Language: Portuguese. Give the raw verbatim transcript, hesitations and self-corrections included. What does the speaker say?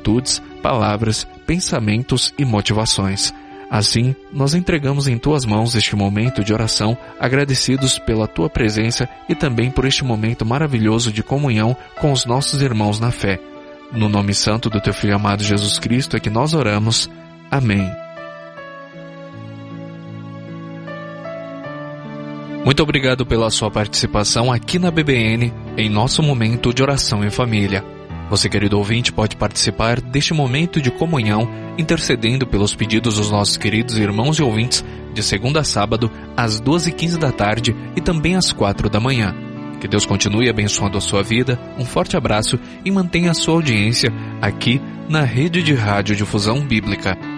atitudes, palavras, pensamentos e motivações. Assim, nós entregamos em Tuas mãos este momento de oração, agradecidos pela Tua presença e também por este momento maravilhoso de comunhão com os nossos irmãos na fé. No nome santo do Teu Filho amado Jesus Cristo é que nós oramos. Amém. Muito obrigado pela sua participação aqui na B B N, em nosso momento de oração em família. Você, querido ouvinte, pode participar deste momento de comunhão, intercedendo pelos pedidos dos nossos queridos irmãos e ouvintes, de segunda a sábado, às duas e quinze da tarde e também às quatro da manhã. Que Deus continue abençoando a sua vida, um forte abraço e mantenha a sua audiência aqui na Rede de Rádio Difusão Bíblica.